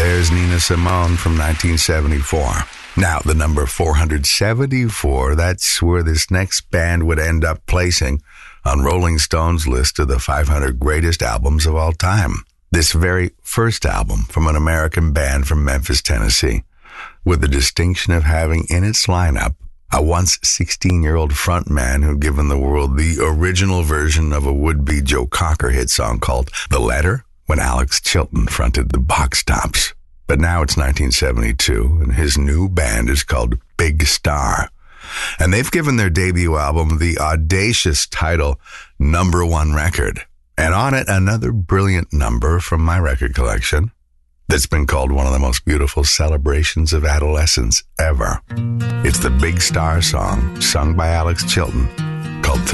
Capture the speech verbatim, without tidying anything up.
There's Nina Simone from nineteen seventy-four. Now, the number four hundred seventy-four, that's where this next band would end up placing on Rolling Stone's list of the five hundred greatest albums of all time. This very first album from an American band from Memphis, Tennessee, with the distinction of having in its lineup a once sixteen-year-old frontman who'd given the world the original version of a would-be Joe Cocker hit song called The Letter, when Alex Chilton fronted the Box Tops. But now it's nineteen seventy-two, and his new band is called Big Star. And they've given their debut album the audacious title, Number One Record. And on it, another brilliant number from my record collection that's been called one of the most beautiful celebrations of adolescence ever. It's the Big Star song, sung by Alex Chilton,